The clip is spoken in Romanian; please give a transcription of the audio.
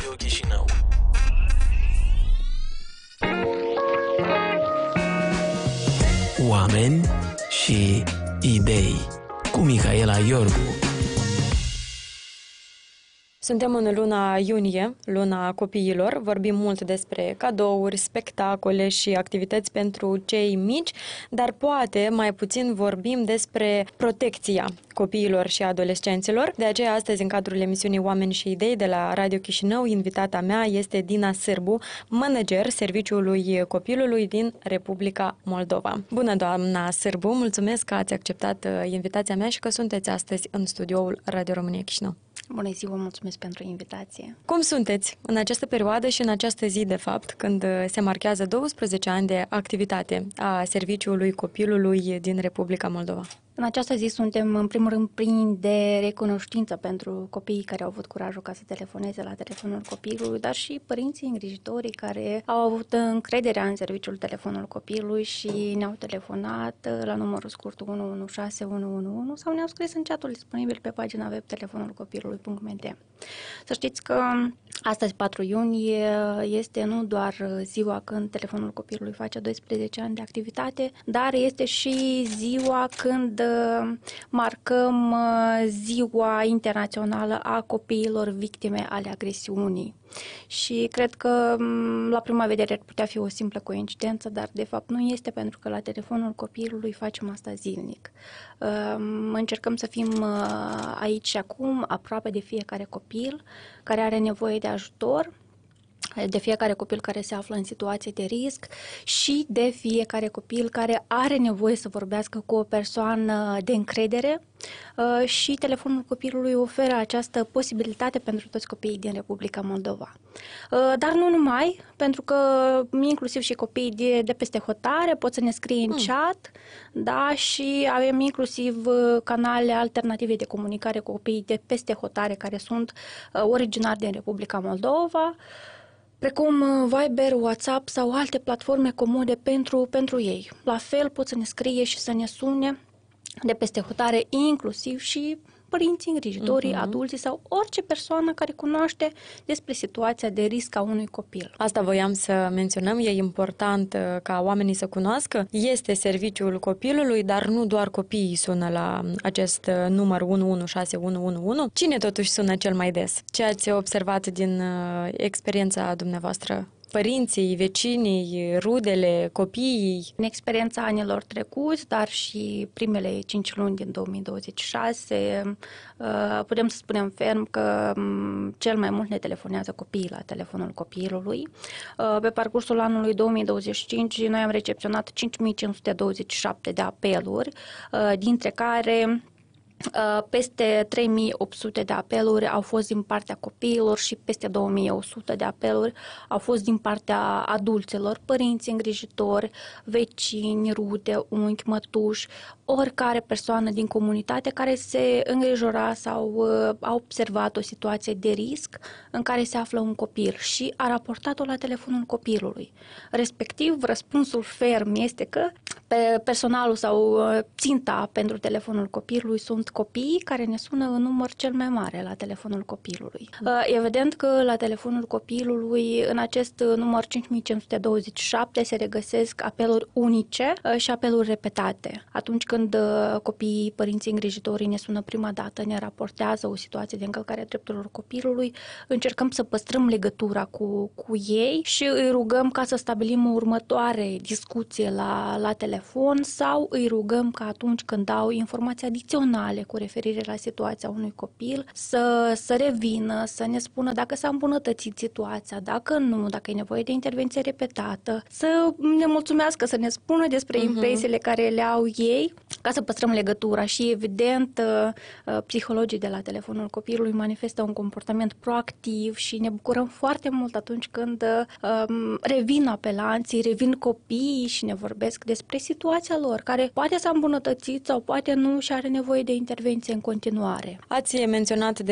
Radio Chișinău. Oameni și idei cu Mihaela Iorgu. Suntem în luna iunie, luna copiilor. Vorbim mult despre cadouri, spectacole și activități pentru cei mici, dar poate mai puțin vorbim despre protecția copiilor și adolescenților. De aceea, astăzi, în cadrul emisiunii Oameni și Idei de la Radio Chișinău, invitata mea este Dina Sârbu, manager Serviciului Copilului din Republica Moldova. Bună, doamna Sârbu! Mulțumesc că ați acceptat invitația mea și că sunteți astăzi în studioul Radio România Chișinău. Bună ziua, mulțumesc pentru invitație. Cum sunteți în această perioadă și în această zi, de fapt, când se marchează 12 ani de activitate a Serviciului Copilului din Republica Moldova? În această zi suntem, în primul rând, plini de recunoștință pentru copiii care au avut curajul ca să telefoneze la telefonul copilului, dar și părinții îngrijitorii care au avut încrederea în serviciul telefonul copilului și ne-au telefonat la numărul scurt 116111 sau ne-au scris în chatul disponibil pe pagina web telefonulcopilului.md. Să știți că astăzi, 4 iunie, este nu doar ziua când telefonul copilului face 12 ani de activitate, dar este și ziua când marcăm Ziua Internațională a Copiilor Victime ale Agresiunii. Și cred că la prima vedere ar putea fi o simplă coincidență, dar de fapt nu este, pentru că la telefonul copilului facem asta zilnic. Încercăm să fim aici și acum, aproape de fiecare copil care are nevoie de ajutor, de fiecare copil care se află în situație de risc și de fiecare copil care are nevoie să vorbească cu o persoană de încredere, și telefonul copilului oferă această posibilitate pentru toți copiii din Republica Moldova. Dar nu numai, pentru că inclusiv și copiii de peste hotare pot să ne scrie în chat, da, și avem inclusiv canale alternative de comunicare cu copiii de peste hotare care sunt originari din Republica Moldova, precum Viber, WhatsApp sau alte platforme comode pentru ei. La fel pot să ne scrie și să ne sune de peste hotare, inclusiv și părinții îngrijitorii, adulții sau orice persoană care cunoaște despre situația de risc a unui copil. Asta voiam să menționăm, e important ca oamenii să cunoască. Este Serviciul Copilului, dar nu doar copiii sună la acest număr 116111. Cine totuși sună cel mai des? Ce ați observat din experiența dumneavoastră? Părinții, vecinii, rudele, copiii? În experiența anilor trecuți, dar și primele 5 luni din 2026, putem să spunem ferm că cel mai mult ne telefonează copiii la telefonul copilului. Pe parcursul anului 2025, noi am recepționat 5527 de apeluri, dintre care peste 3800 de apeluri au fost din partea copiilor și peste 2100 de apeluri au fost din partea adulților, părinți îngrijitori, vecini, rude, unchi, mătuși, oricare persoană din comunitate care se îngrijora sau a observat o situație de risc în care se află un copil și a raportat-o la telefonul copilului. Respectiv, răspunsul ferm este că personalul sau ținta pentru telefonul copilului sunt copiii care ne sună în număr cel mai mare la telefonul copilului. Evident că la telefonul copilului, în acest număr 5527, se regăsesc apeluri unice și apeluri repetate. Atunci când copiii, părinții îngrijitorii ne sună prima dată, ne raportează o situație de încălcare a drepturilor copilului, încercăm să păstrăm legătura cu ei și îi rugăm ca să stabilim o următoare discuție la telefon sau îi rugăm ca atunci când dau informații adiționale cu referire la situația unui copil să revină, să ne spună dacă s-a îmbunătățit situația, dacă nu, dacă e nevoie de intervenție repetată, să ne mulțumească, să ne spună despre impresiile care le au ei, ca să păstrăm legătura. Și evident, psihologii de la telefonul copilului manifestă un comportament proactiv și ne bucurăm foarte mult atunci când revin apelanții, revin copiii și ne vorbesc despre situația lor, care poate s-a îmbunătățit sau poate nu și are nevoie de intervenție în continuare. Ați menționat